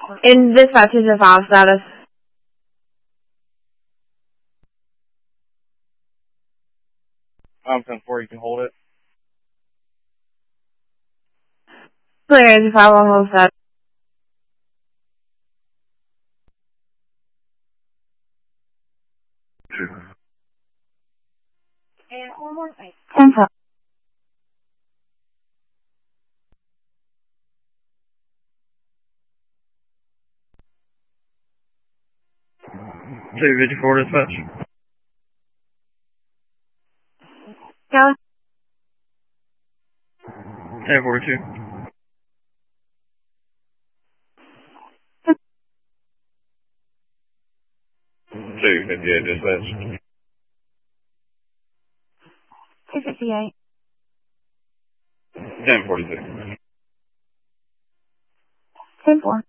In dispatch is a file status. I'm 10-4, you can hold it. Clear is a file on hold status. And one more thing. 10-4. J54 dispatch. Go. 1042. 258 dispatch. 258. 1046. 10-4.